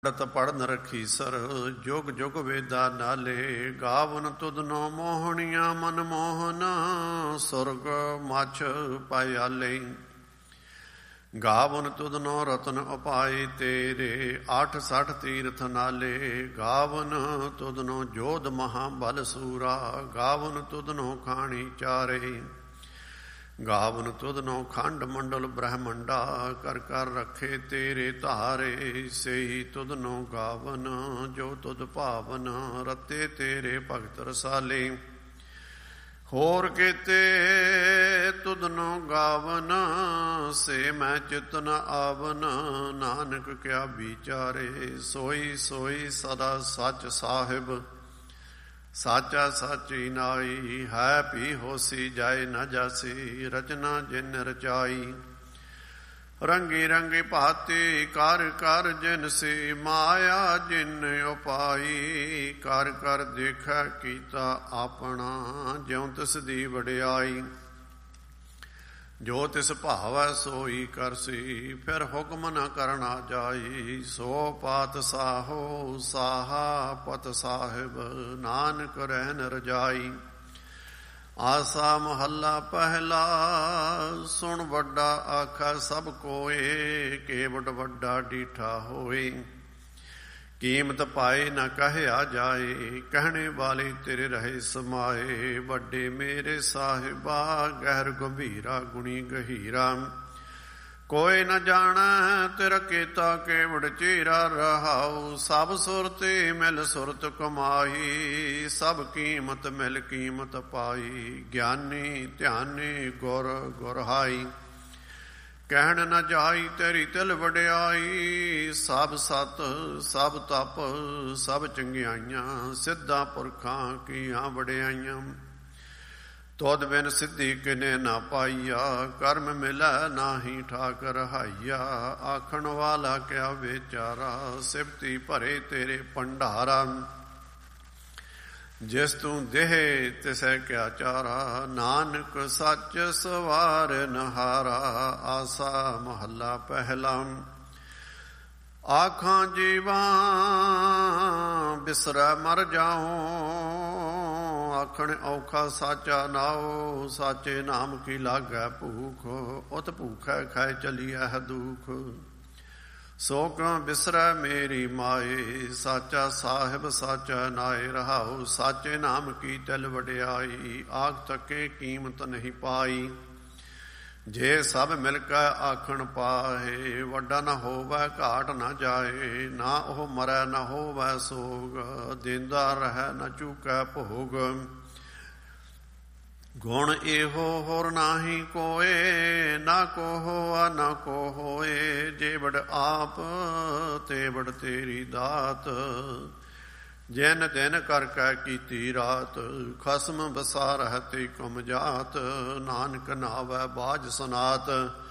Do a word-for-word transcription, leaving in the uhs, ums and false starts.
ਪੜਤ ਪੜਨ ਰੱਖੀ ਸਰ ਜੁਗ ਜੁਗ ਵੇਦਾ ਨਾਲੇ। ਗਾਵਨ ਤੁਧਨੋ ਮੋਹਣੀਆਂ ਮਨ ਮੋਹਨ ਸੁਰਗ ਮਛ ਪਾਇਆਲੇ। ਗਾਵਨ ਤੁਧਨੋ ਰਤਨ ਉਪਾਏ ਤੇਰੇ ਆਠ ਸਠ ਤੀਰਥ ਨਾਲੇ। ਗਾਵਨ ਤੁਧਨੋ ਜੋਧ ਮਹਾ ਬਲ ਸੂਰਾ ਗਾਵਨ ਤੁਧਨੋ ਖਾਣੀ ਚਾਰੇ। ਗਾਵਨ ਤੁਧਨੋ ਖੰਡ ਮੰਡਲ ਬ੍ਰਹਮੰਡਾ ਕਰ ਕਰ ਰੱਖੇ ਤੇਰੇ ਧਾਰੇ। ਸਹੀ ਤੁਧਨੋ ਗਾਵਨ ਜੋ ਤੁਧ ਭਾਵਨ ਰਤੇ ਤੇਰੇ ਭਗਤ ਰਸਾਲੇ। ਹੋਰ ਕੀਤੇ ਤੁਧਨੋ ਗਾਵਨ ਸੇ ਮੈਂ ਚਿਤ ਨ ਆਵਨ। ਨਾਨਕ ਕਿਆ ਵਿਚਾਰੇ ਸੋਈ ਸੋਈ ਸਦਾ ਸੱਚ ਸਾਹਿਬ। ਸਾਚਾ ਸਾਚੀ ਨਾਈ ਹੈ ਪੀ ਹੋਸੀ ਜਾਏ ਨ ਜਾਸੀ ਰਚਨਾ ਜਿਨ ਰਚਾਈ। ਰੰਗੀ ਰੰਗੀ ਭਾਤੀ ਕਰ ਕਰ ਜਿਨ ਸੀ ਮਾਇਆ ਜਿਨ ਉਪਾਈ। ਕਰ ਕਰ ਦੇਖੈ ਕੀਤਾ ਆਪਣਾ ਜਿਉ ਤਿਸ ਦੀ ਵਡਿਆਈ। ਜੋ ਤਿਸ ਭਾਵੈ ਸੋਈ ਕਰਸੀ ਫਿਰ ਹੁਕਮ ਨ ਕਰਨਾ ਜਾਈ। ਸੋ ਪਾਤ ਸਾਹੋ ਸਾਹਾ ਪਤ ਸਾਹਿਬ ਨਾਨਕ ਰਹਿਨ ਰਜਾਈ। ਆਸਾ ਮਹੱਲਾ ਪਹਿਲਾ ਸੁਣ ਵੱਡਾ ਆਖਾ ਸਭ ਕੋਏ। ਕੇਵਟ ਵੱਡਾ ਡੀਠਾ ਹੋਏ ਕੀਮਤ ਪਾਏ ਨ ਕਹਿਆ ਜਾਏ। ਕਹਿਣੇ ਵਾਲੇ ਤੇਰੇ ਰਹੇ ਸਮਾਏ। ਵੱਡੇ ਮੇਰੇ ਸਾਹਿਬਾ ਗਹਿਰ ਗੰਭੀਰਾ ਗੁਣੀ ਗਹੀਰਾ। ਕੋਈ ਨ ਜਾਣੈ ਤੇਰਾ ਕੀਤਾ ਕੇਵੜ ਚੀਰਾ ਰਹਾਉ। ਸਭ ਸੁਰਤੀ ਮਿਲ ਸੁਰਤ ਕਮਾਈ ਸਭ ਕੀਮਤ ਮਿਲ ਕੀਮਤ ਪਾਈ। ਗਿਆਨੀ ਧਿਆਨੀ ਗੁਰ ਗੁਰਹਾਈ ਕਹਿਣ ਨ ਜਾਈ ਤੇਰੀ ਤਿਲ ਵਡਿਆਈ। ਸਭ ਸਤ ਸਭ ਤਪ ਸਭ ਚੰਗਿਆਈਆਂ ਸਿੱਧਾਂ ਪੁਰਖਾਂ ਕੀਆਂ ਵਡਿਆਈਆਂ। ਤੁਧ ਬਿਨ ਸਿੱਧੀ ਕਿਨੇ ਨਾ ਪਾਈਆ ਕਰਮ ਮਿਲੈ ਨਾਹੀ ਠਾਕ ਰਹਾਈਆ। ਆਖਣ ਵਾਲਾ ਕਿਆ ਵਿਚਾਰਾ ਸਿਫਤੀ ਭਰੇ ਤੇਰੇ ਭੰਡਾਰਾ। ਜਿਸ ਤੂੰ ਦੇਹ ਤਿਸੈ ਕਿਆ ਚਾਰਾ ਨਾਨਕ ਸੱਚ ਸਵਾਰ ਨਹਾਰਾ। ਆਸਾ ਮਹੱਲਾ ਪਹਿਲਾ ਆਖਾਂ ਜੀਵਾਂ ਬਿਸਰੈ ਮਰ ਜਾਉ। ਆਖਣ ਔਖਾ ਸਾਚਾ ਨਾਉ ਸਾਚੇ ਨਾਮ ਕੀ ਲਾਗੈ ਭੂਖ। ਉਤ ਭੂਖੈ ਖਾਇ ਚਲੀਐ ਦੁਖ ਸੋ ਕਿਉ ਬਿਸਰੈ ਮੇਰੀ ਮਾਏ। ਸਾਚਾ ਸਾਹਿਬ ਸਾਚਾ ਨਾਏ ਰਹਾਉ ਸਾਚੇ ਨਾਮ ਕੀ ਤਿਲ ਵਡਿਆਈ। ਆਖ ਤੱਕੇ ਕੀਮਤ ਨਹੀਂ ਪਾਈ ਜੇ ਸਭ ਮਿਲ ਕੇ ਆਖਣ ਪਾਹੇ। ਵੱਡਾ ਨ ਹੋਵੈ ਘਾਟ ਨ ਜਾਏ ਨਾ ਉਹ ਮਰੈ ਨ ਹੋਵੈ ਸੋਗ। ਦੇਂਦਾ ਰਹਿ ਨ ਚੁਕੈ ਭੋਗ ਗੁਣ ਇਹੋ ਹੋਰ ਨਾਹੀ ਕੋਏ। ਨਾ ਕੋ ਹੋਆ ਨਾ ਕੋ ਹੋਏ ਜੇਵੜ ਆਪ ਤੇਵੜ ਤੇਰੀ ਦਾਤ। ਜਿਨ ਦਿਨ ਕਰ ਕੈ ਕੀਤੀ ਰਾਤ ਖਸਮ ਬਸਾ ਰਹਤੇ ਕੁਮ ਜਾਤ। ਨਾਨਕ ਨਾਵੈ ਬਾਝ ਸਨਾਤ